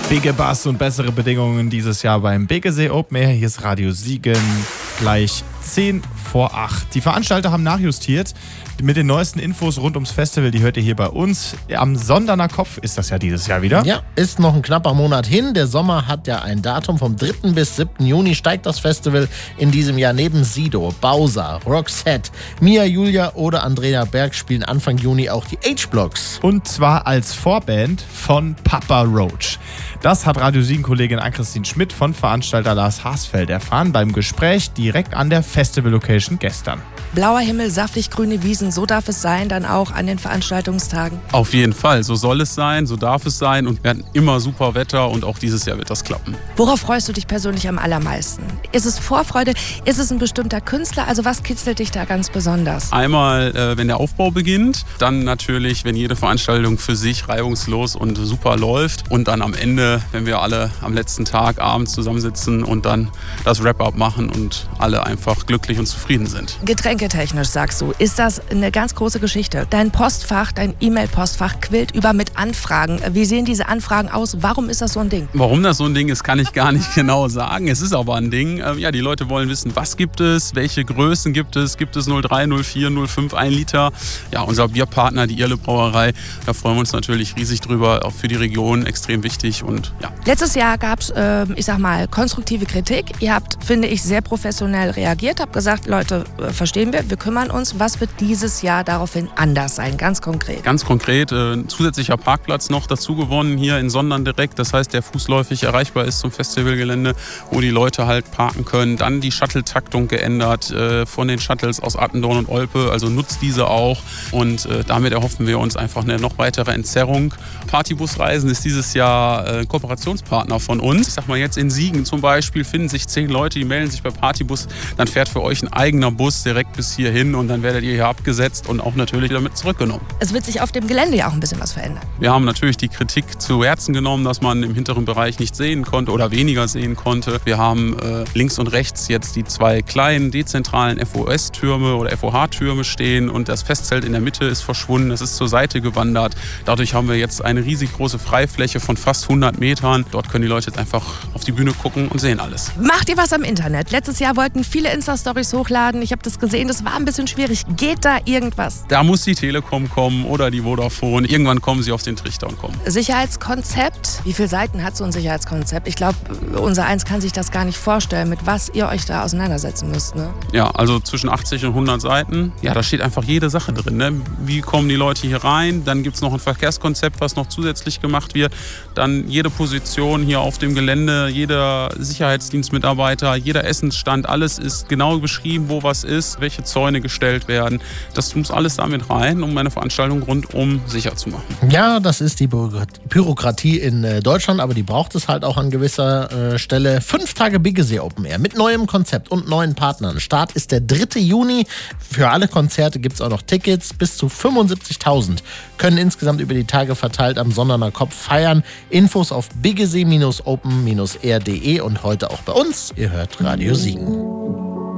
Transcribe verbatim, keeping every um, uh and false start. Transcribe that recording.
Bigge Bass und bessere Bedingungen dieses Jahr beim Biggesee Open Air. Hier ist Radio Siegen, gleich zehn vor acht. Die Veranstalter haben nachjustiert mit den neuesten Infos rund ums Festival. Die hört ihr hier bei uns. Am Sonderner Kopf ist das ja dieses Jahr wieder. Ja, ist noch ein knapper Monat hin. Der Sommer hat ja ein Datum. Vom dritten bis siebten Juni steigt das Festival in diesem Jahr. Neben Sido, Bowser, Roxette, Mia Julia oder Andrea Berg spielen Anfang Juni auch die H-Blocks. Und zwar als Vorband von Papa Roach. Das hat Radio Siegen-Kollegin Ann-Christine Schmidt von Veranstalter Lars Haßfeld erfahren beim Gespräch direkt an der Festival-Location gestern. Blauer Himmel, saftig grüne Wiesen, so darf es sein, dann auch an den Veranstaltungstagen? Auf jeden Fall, so soll es sein, so darf es sein und wir hatten immer super Wetter und auch dieses Jahr wird das klappen. Worauf freust du dich persönlich am allermeisten? Ist es Vorfreude? Ist es ein bestimmter Künstler? Also was kitzelt dich da ganz besonders? Einmal, äh, wenn der Aufbau beginnt, dann natürlich, wenn jede Veranstaltung für sich reibungslos und super läuft und dann am Ende, wenn wir alle am letzten Tag abends zusammensitzen und dann das Wrap-Up machen und alle einfach glücklich und zufrieden sind. Getränketechnisch sagst du, ist das eine ganz große Geschichte. Dein Postfach, dein E-Mail-Postfach quillt über mit Anfragen. Wie sehen diese Anfragen aus? Warum ist das so ein Ding? Warum das so ein Ding ist, kann ich gar nicht genau sagen. Es ist aber ein Ding. Ja, die Leute wollen wissen, was gibt es, welche Größen gibt es. Gibt es null drei, null vier, null fünf, ein Liter? Ja, unser Bierpartner, die Irle Brauerei, da freuen wir uns natürlich riesig drüber. Auch für die Region extrem wichtig und ja. Letztes Jahr gab es, äh, ich sag mal, konstruktive Kritik. Ihr habt, finde ich, sehr professionell reagiert. Habt gesagt, Leute, äh, verstehen wir, wir kümmern uns. Was wird dieses Jahr daraufhin anders sein, ganz konkret? Ganz konkret, äh, ein zusätzlicher Parkplatz noch dazu gewonnen hier in Sondern direkt. Das heißt, der fußläufig erreichbar ist zum Festivalgelände, wo die Leute halt parken können. Dann die Shuttle-Taktung geändert äh, von den Shuttles aus Attendorn und Olpe. Also nutzt diese auch. Und äh, damit erhoffen wir uns einfach eine noch weitere Entzerrung. Partybusreisen ist dieses Jahr äh, Kooperationspartner von uns. Ich sag mal jetzt in Siegen zum Beispiel finden sich zehn Leute, die melden sich bei Partybus. Dann fährt für euch ein eigener Bus direkt bis hierhin und dann werdet ihr hier abgesetzt und auch natürlich wieder mit zurückgenommen. Es wird sich auf dem Gelände ja auch ein bisschen was verändern. Wir haben natürlich die Kritik zu Herzen genommen, dass man im hinteren Bereich nicht sehen konnte oder weniger sehen konnte. Wir haben äh, links und rechts jetzt die zwei kleinen dezentralen F O S-Türme oder F O H-Türme stehen und das Festzelt in der Mitte ist verschwunden, es ist zur Seite gewandert. Dadurch haben wir jetzt eine riesig große Freifläche von fast hundert Metern. Dort können die Leute jetzt einfach auf die Bühne gucken und sehen alles. Macht ihr was am Internet? Letztes Jahr wollten viele Insta-Stories hochladen. Ich habe das gesehen, das war ein bisschen schwierig. Geht da irgendwas? Da muss die Telekom kommen oder die Vodafone. Irgendwann kommen sie auf den Trichter und kommen. Sicherheitskonzept. Wie viele Seiten hat so ein Sicherheitskonzept? Ich glaube, unser Eins kann sich das gar nicht vorstellen, mit was ihr euch da auseinandersetzen müsst. Ne? Ja, also zwischen achtzig und hundert Seiten. Ja, da steht einfach jede Sache drin. Ne? Wie kommen die Leute hier rein? Dann gibt es noch ein Verkehrskonzept, was noch zusätzlich gemacht wird. Dann jede Position hier auf dem Gelände, jeder Sicherheitsdienstmitarbeiter, jeder Essensstand, alles ist genau beschrieben, wo was ist, welche Zäune gestellt werden. Das muss alles damit rein, um eine Veranstaltung rundum sicher zu machen. Ja, das ist die Bürokratie in Deutschland, aber die braucht es halt auch an gewisser äh, Stelle. Fünf Tage Biggesee Open Air mit neuem Konzept und neuen Partnern. Start ist der dritte Juni. Für alle Konzerte gibt es auch noch Tickets. Bis zu fünfundsiebzigtausend können insgesamt über die Tage verteilt am Sonderner Kopf feiern. Infos auf biggesee Open Air punkt de und heute auch bei uns. Ihr hört Radio Siegen.